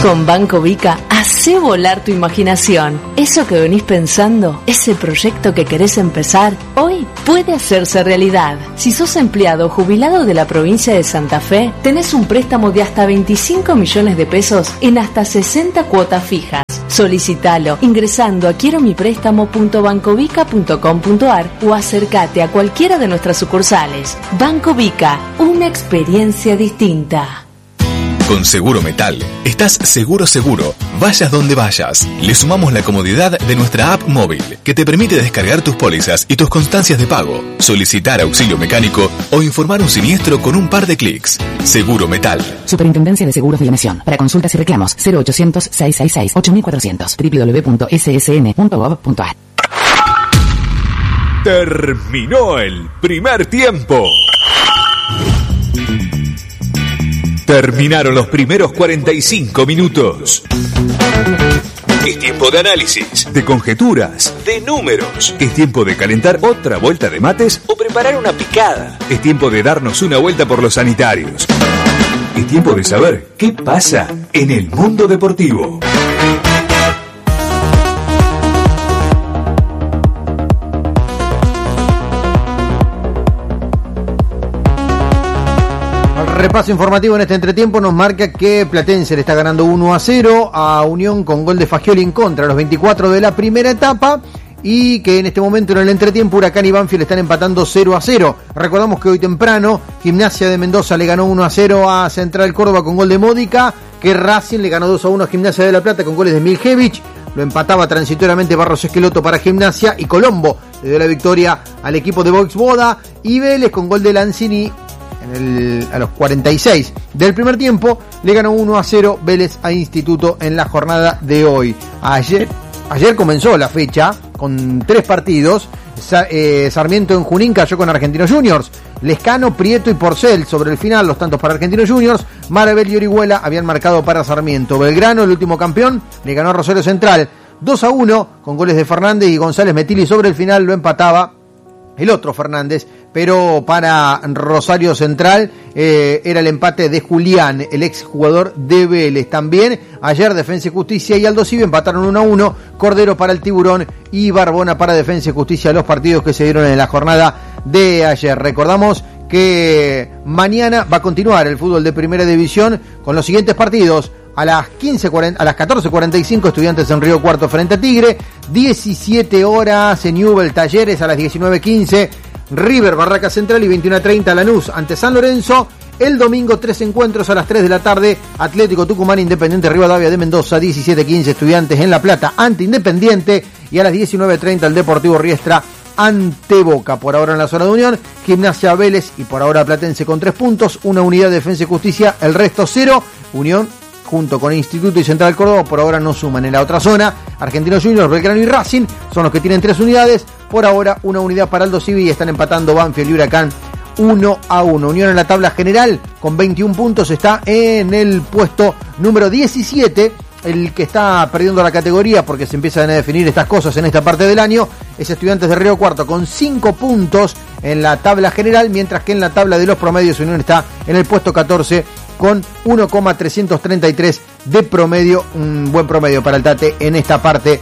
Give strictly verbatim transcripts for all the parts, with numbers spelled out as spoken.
Con Banco Vica, hacé volar tu imaginación. Eso que venís pensando, ese proyecto que querés empezar, hoy puede hacerse realidad. Si sos empleado o jubilado de la provincia de Santa Fe, tenés un préstamo de hasta veinticinco millones de pesos en hasta sesenta cuotas fijas. Solicitalo ingresando a quiero mi préstamo punto bancovica punto com punto ar o acércate a cualquiera de nuestras sucursales. Banco Vica, una experiencia distinta. Con Seguro Metal, estás seguro seguro, vayas donde vayas. Le sumamos la comodidad de nuestra app móvil, que te permite descargar tus pólizas y tus constancias de pago, solicitar auxilio mecánico o informar un siniestro con un par de clics. Seguro Metal. Superintendencia de Seguros de la Nación. Para consultas y reclamos, cero ochocientos, seiscientos sesenta y seis, ocho mil cuatrocientos, doble u doble u doble u punto ese ese ene punto gov punto ar. Terminó el primer tiempo. Terminaron los primeros cuarenta y cinco minutos. Es tiempo de análisis, de conjeturas, de números. Es tiempo de calentar otra vuelta de mates o preparar una picada. Es tiempo de darnos una vuelta por los sanitarios. Es tiempo de saber qué pasa en el mundo deportivo. Repaso informativo en este entretiempo nos marca que Platense le está ganando uno a cero a Unión con gol de Fagioli en contra a los veinticuatro de la primera etapa y que en este momento en el entretiempo Huracán y Banfield están empatando cero a cero. Recordamos que hoy temprano Gimnasia de Mendoza le ganó uno a cero a Central Córdoba con gol de Módica, que Racing le ganó dos a uno a Gimnasia de La Plata con goles de Miljevich. Lo empataba transitoriamente Barros Esqueloto para Gimnasia y Colombo le dio la victoria al equipo de Voxboda y Vélez con gol de Lanzini en el, a los cuarenta y seis del primer tiempo le ganó uno a cero Vélez a Instituto en la jornada de hoy. Ayer, ayer comenzó la fecha con tres partidos. Sa, eh, Sarmiento en Junín cayó con Argentinos Juniors. Lescano, Prieto y Porcel sobre el final, los tantos para Argentinos Juniors. Marabel y Orihuela habían marcado para Sarmiento. Belgrano, el último campeón, le ganó a Rosario Central dos a uno con goles de Fernández y González Metili. Sobre el final lo empataba el otro Fernández, pero para Rosario Central eh, era el empate de Julián, el ex jugador de Vélez. También ayer Defensa y Justicia y Aldo Civi empataron uno a uno, Cordero para el Tiburón y Barbona para Defensa y Justicia, los partidos que se dieron en la jornada de ayer. Recordamos que mañana va a continuar el fútbol de Primera División con los siguientes partidos. A las quince cuarenta, a las catorce cuarenta y cinco Estudiantes en Río Cuarto frente a Tigre, diecisiete horas en Newell Talleres, a las diecinueve quince River Barraca Central y veintiuno treinta Lanús ante San Lorenzo. El domingo tres encuentros a las tres de la tarde, Atlético Tucumán Independiente Rivadavia de Mendoza, diecisiete quince Estudiantes en La Plata ante Independiente y a las diecinueve treinta el Deportivo Riestra ante Boca. Por ahora en la zona de Unión, Gimnasia Vélez y por ahora Platense con tres puntos, una unidad de Defensa y Justicia, el resto cero. Unión junto con Instituto y Central Córdoba por ahora no suman. En la otra zona, Argentinos Juniors, Belgrano y Racing son los que tienen tres unidades. Por ahora una unidad para Aldo Civi y están empatando Banfield y Huracán uno a uno. Unión en la tabla general con veintiún puntos está en el puesto número diecisiete. El que está perdiendo la categoría porque se empiezan a definir estas cosas en esta parte del año es Estudiantes de Río Cuarto con cinco puntos en la tabla general, mientras que en la tabla de los promedios Unión está en el puesto catorce con uno coma trescientos treinta y tres de promedio, un buen promedio para el Tate en esta parte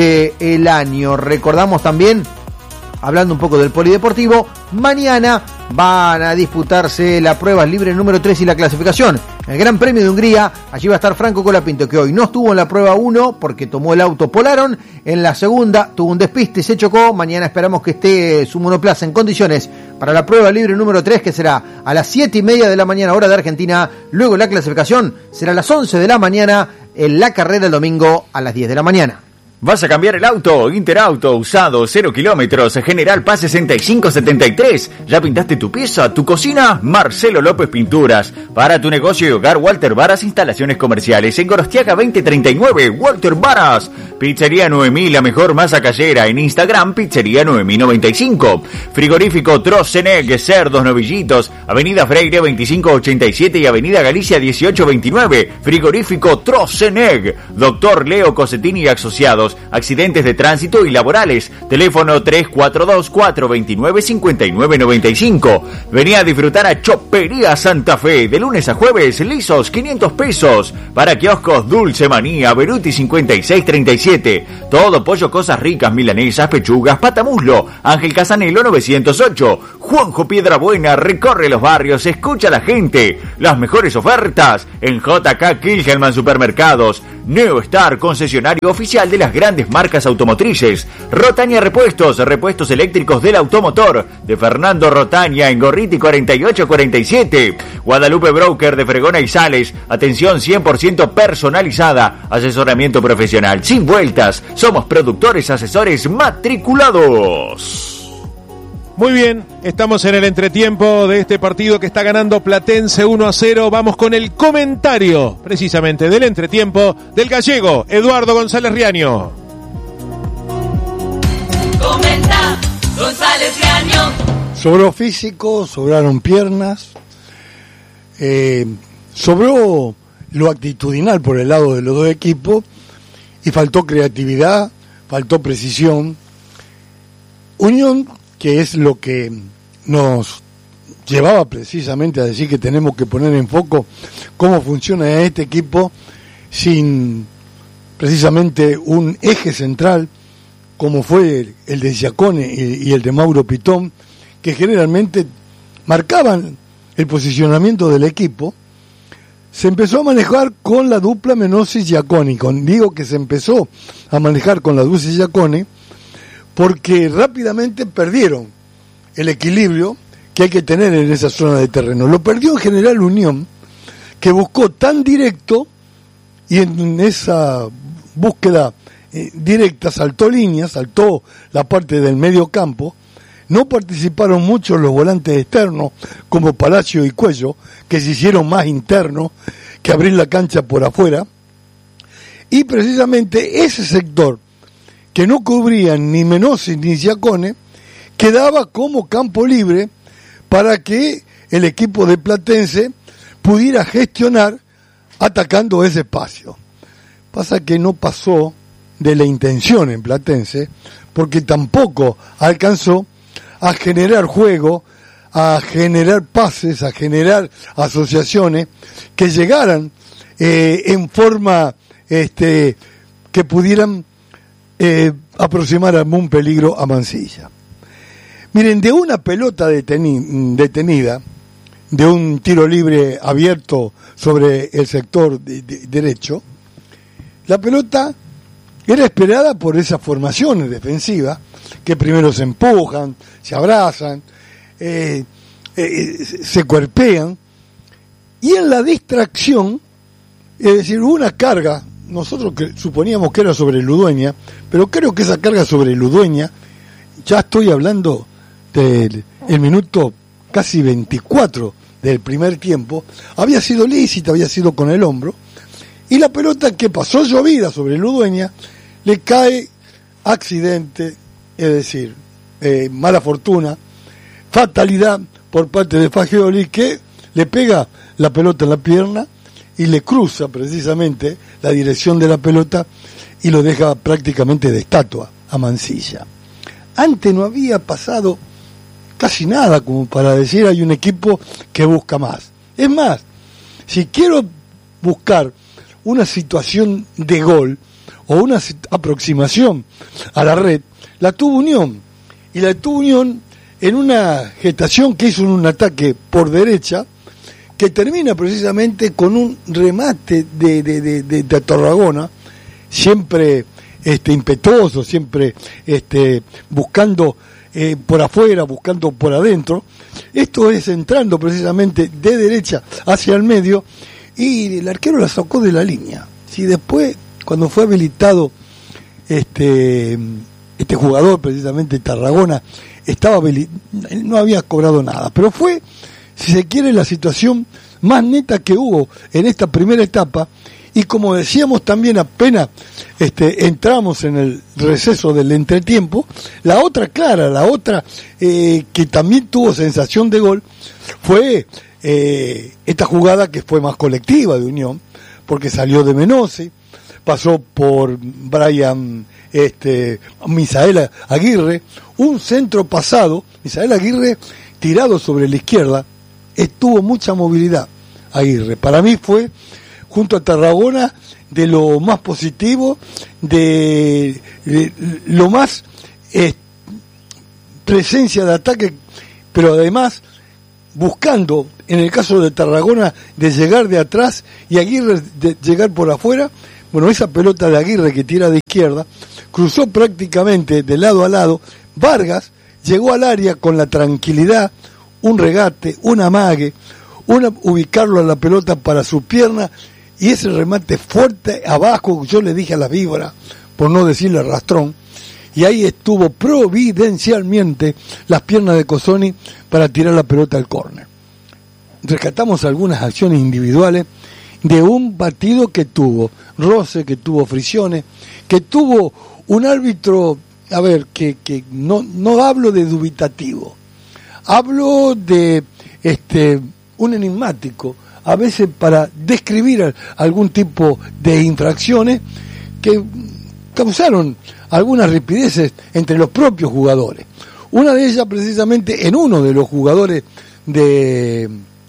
del año. Recordamos también, hablando un poco del polideportivo, mañana van a disputarse la prueba libre número tres y la clasificación. El Gran Premio de Hungría, allí va a estar Franco Colapinto, que hoy no estuvo en la prueba uno porque tomó el auto Polaron. En la segunda tuvo un despiste, se chocó. Mañana esperamos que esté su monoplaza en condiciones para la prueba libre número tres, que será a las siete y media de la mañana, hora de Argentina. Luego la clasificación será a las once de la mañana, en la carrera el domingo a las diez de la mañana. ¿Vas a cambiar el auto? Interauto, usado, cero kilómetros, General Paz sesenta y cinco setenta y tres. ¿Ya pintaste tu pieza, tu cocina? Marcelo López Pinturas. Para tu negocio y hogar, Walter Varas Instalaciones Comerciales. En Gorostiaga veinte treinta y nueve, Walter Varas. Pizzería nueve mil, la mejor masa callera. En Instagram, Pizzería nueve mil noventa y cinco. Frigorífico Troceneg, cerdos, novillitos. Avenida Freire veinticinco ochenta y siete y Avenida Galicia dieciocho veintinueve. Frigorífico Troceneg. Doctor Leo Cosetini y Asociados. repuestos, accidentes de tránsito y laborales. Teléfono tres cuatro dos, cuatro dos nueve, cinco nueve nueve cinco. Vení a disfrutar a Chopería Santa Fe. De lunes a jueves, lisos quinientos pesos. Para kioscos Dulce Manía, Beruti cincuenta y seis treinta y siete. Todo pollo, cosas ricas, milanesas, pechugas, patamuslo. Ángel Casanelo novecientos ocho. Juanjo Piedrabuena recorre los barrios, escucha a la gente. Las mejores ofertas en J K Kilhelman Supermercados. Neostar, concesionario oficial de las grandes marcas automotrices. Rotaña Repuestos, repuestos eléctricos del automotor. De Fernando Rotaña en Gorriti cuarenta y ocho cuarenta y siete. Guadalupe Broker de Fregona y Sales. Atención cien por ciento personalizada. Asesoramiento profesional sin vueltas. Somos productores asesores matriculados. Muy bien, estamos en el entretiempo de este partido que está ganando Platense uno a cero. Vamos con el comentario, precisamente, del entretiempo del gallego Eduardo González Riaño. Comenta González Riaño. Sobró físico, sobraron piernas, eh, sobró lo actitudinal por el lado de los dos equipos y faltó creatividad, faltó precisión. Unión, que es lo que nos llevaba precisamente a decir que tenemos que poner en foco cómo funciona este equipo sin precisamente un eje central como fue el de Giacone y el de Mauro Pitón, que generalmente marcaban el posicionamiento del equipo. Se empezó a manejar con la dupla Menossi-Giacone. Digo que se empezó a manejar con la dupla Giacone porque rápidamente perdieron el equilibrio que hay que tener en esa zona de terreno. Lo perdió en General Unión, que buscó tan directo y en esa búsqueda eh, directa saltó líneas, saltó la parte del medio campo. No participaron mucho los volantes externos como Palacio y Cuello, que se hicieron más internos que abrir la cancha por afuera. Y precisamente ese sector que no cubrían ni Menossi ni Giacone, quedaba como campo libre para que el equipo de Platense pudiera gestionar atacando ese espacio. Pasa que no pasó de la intención en Platense, porque tampoco alcanzó a generar juego, a generar pases, a generar asociaciones que llegaran eh, en forma este, que pudieran Eh, aproximar algún peligro a Mansilla. Miren, de una pelota deteni- detenida, de un tiro libre abierto sobre el sector de- de- derecho, la pelota era esperada por esas formaciones defensivas que primero se empujan, se abrazan, eh, eh, se cuerpean, y en la distracción, es decir, una carga. Nosotros que suponíamos que era sobre Ludueña, pero creo que esa carga sobre Ludueña, ya estoy hablando del el minuto casi veinticuatro del primer tiempo, había sido lícita, había sido con el hombro, y la pelota que pasó llovida sobre Ludueña, le cae accidente, es decir, eh, mala fortuna, fatalidad por parte de Fagioli, que le pega la pelota en la pierna, y le cruza precisamente la dirección de la pelota y lo deja prácticamente de estatua a Mansilla. Antes no había pasado casi nada como para decir hay un equipo que busca más. Es más, si quiero buscar una situación de gol o una aproximación a la red, la tuvo Unión. Y la tuvo Unión en una gestación que hizo un ataque por derecha, que termina precisamente con un remate de, de, de, de, de Tarragona, siempre este, impetuoso, siempre este, buscando eh, por afuera, buscando por adentro. Esto es entrando precisamente de derecha hacia el medio, y el arquero la sacó de la línea. Si después, cuando fue habilitado este, este jugador, precisamente Tarragona, estaba habilitado, no había cobrado nada, pero fue, si se quiere, la situación más neta que hubo en esta primera etapa. Y como decíamos también apenas este, entramos en el receso del entretiempo, la otra clara, la otra eh, que también tuvo sensación de gol, fue eh, esta jugada que fue más colectiva de Unión, porque salió de Menossi, pasó por Brian este, Misael Aguirre, un centro pasado, Misael Aguirre tirado sobre la izquierda, estuvo mucha movilidad Aguirre. Para mí fue, junto a Tarragona, de lo más positivo, de, de lo más eh, presencia de ataque, pero además buscando, en el caso de Tarragona, de llegar de atrás y Aguirre de llegar por afuera. Bueno, esa pelota de Aguirre que tira de izquierda, cruzó prácticamente de lado a lado. Vargas llegó al área con la tranquilidad, un regate, un amague, una, ubicarlo a la pelota para su pierna, y ese remate fuerte abajo, yo le dije a la víbora, por no decirle arrastrón, y ahí estuvo providencialmente las piernas de Cozzoni para tirar la pelota al córner. Rescatamos algunas acciones individuales de un partido que tuvo roce, que tuvo fricciones, que tuvo un árbitro, a ver, que, que no, no hablo de dubitativo, hablo de este un enigmático, a veces para describir algún tipo de infracciones que causaron algunas ripideces entre los propios jugadores. Una de ellas precisamente en uno de los jugadores de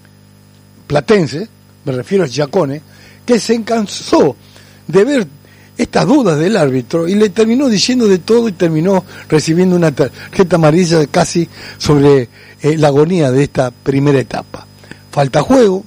Platense, me refiero a Giacone, que se cansó de ver estas dudas del árbitro y le terminó diciendo de todo y terminó recibiendo una tarjeta amarilla casi sobre eh, la agonía de esta primera etapa. Falta juego,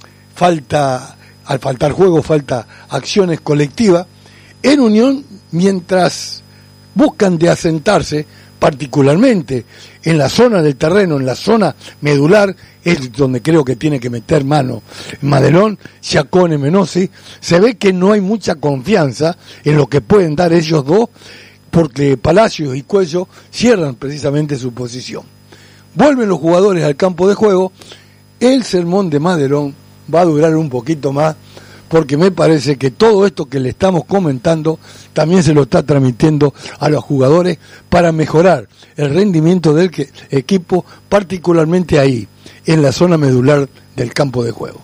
falta, al faltar juego falta acciones colectivas en Unión, mientras buscan de asentarse particularmente en la zona del terreno, en la zona medular, es donde creo que tiene que meter mano Madelón, Giacone, Menossi. Se ve que no hay mucha confianza en lo que pueden dar ellos dos, porque Palacios y Cuello cierran precisamente su posición. Vuelven los jugadores al campo de juego. El sermón de Madelón va a durar un poquito más, porque me parece que todo esto que le estamos comentando también se lo está transmitiendo a los jugadores para mejorar el rendimiento del que, equipo, particularmente ahí, en la zona medular del campo de juego.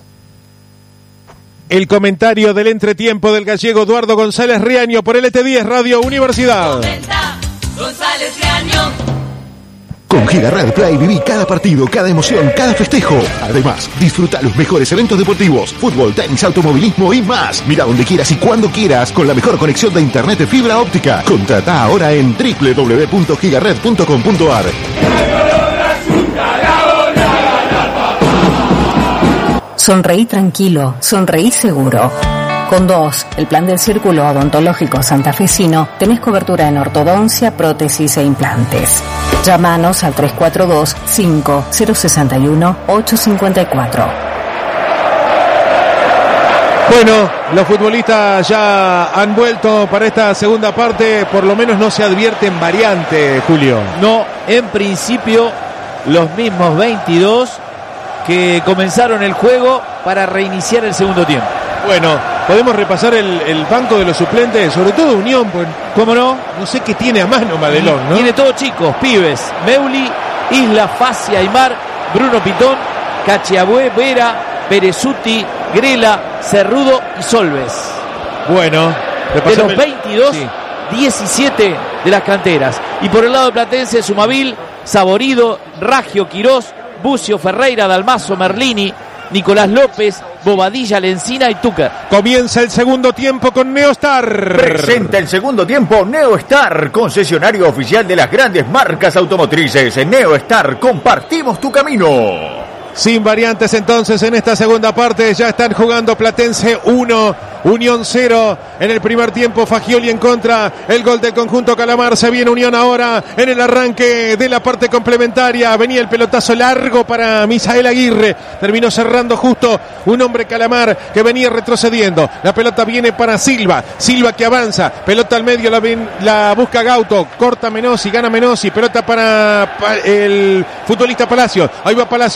El comentario del entretiempo del gallego Eduardo González Riaño por L T diez Radio Universidad. Comenta González Riaño. Con Gigared Play viví cada partido, cada emoción, cada festejo. Además, disfruta los mejores eventos deportivos, fútbol, tenis, automovilismo y más. Mira donde quieras y cuando quieras con la mejor conexión de internet de fibra óptica. Contrata ahora en doble u doble u doble u punto gigared punto com punto a r. Sonreí tranquilo, sonreí seguro. Con dos, el plan del Círculo Odontológico Santafesino, tenés cobertura en ortodoncia, prótesis e implantes. Llámanos al tres cuatro dos, cinco cero seis uno, ocho cinco cuatro. Bueno, los futbolistas ya han vuelto para esta segunda parte, por lo menos no se advierten variante, Julio. No, en principio los mismos veintidós que comenzaron el juego para reiniciar el segundo tiempo. Bueno, podemos repasar el, el banco de los suplentes, sobre todo Unión, pues, ¿cómo no? No sé qué tiene a mano Madelón, ¿no? Tiene todos chicos, pibes, Meuli, Isla, Fassi, Aymar, Bruno Pitón, Cachiabue, Vera, Perezuti, Grela, Cerrudo y Solves. Bueno, de los veintidós, sí. diecisiete de las canteras. Y por el lado platense, Sumavil, Saborido, Raggio, Quirós, Bucio, Ferreira, Dalmazo, Merlini, Nicolás López, Bobadilla, Lencina y Tucker. Comienza el segundo tiempo con Neostar. Presenta el segundo tiempo Neostar, concesionario oficial de las grandes marcas automotrices. En Neostar compartimos tu camino. Sin variantes entonces en esta segunda parte, ya están jugando Platense uno, Unión cero. En el primer tiempo Fagioli en contra, el gol del conjunto Calamar. Se viene Unión ahora en el arranque de la parte complementaria. Venía el pelotazo largo para Misael Aguirre, terminó cerrando justo un hombre Calamar que venía retrocediendo. La pelota viene para Silva, Silva que avanza, pelota al medio, la, la busca Gauto, corta Menossi, gana Menossi, pelota para, para el futbolista Palacios. Ahí va Palacios de carrera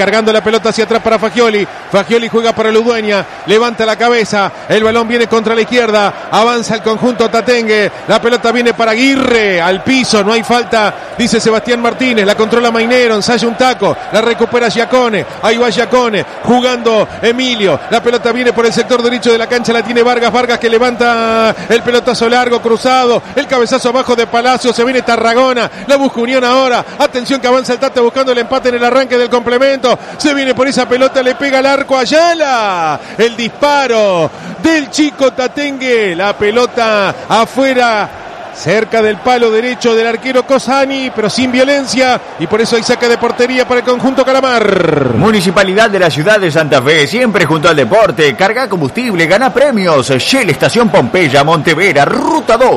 cargando la pelota hacia atrás para Fagioli. Fagioli juega para Ludueña, levanta la cabeza, el balón viene contra la izquierda, avanza el conjunto tatengue, la pelota viene para Aguirre, al piso, no hay falta, dice Sebastián Martínez, la controla Mainero, ensaya un taco, la recupera Giacone, ahí va Giacone, jugando Emilio, la pelota viene por el sector derecho de la cancha, la tiene Vargas, Vargas que levanta el pelotazo largo, cruzado, el cabezazo abajo de Palacio, se viene Tarragona, la busca Unión ahora, atención que avanza el Tata buscando el empate en el arranque del complemento, se viene por esa pelota, le pega al arco Ayala, el disparo del chico tatengue, la pelota afuera, cerca del palo derecho del arquero Cosani, pero sin violencia, y por eso hay saque de portería para el conjunto Calamar. Municipalidad de la ciudad de Santa Fe, siempre junto al deporte. Carga combustible, gana premios. Shell Estación Pompeya, Montevera, Ruta dos.